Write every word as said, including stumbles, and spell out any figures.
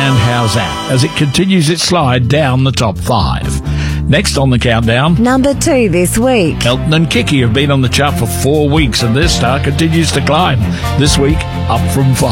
and How's That as it continues its slide down the top five. Next on the countdown, number two this week. Elton and Kiki have been on the chart for four weeks and their star continues to climb. This week, up from five.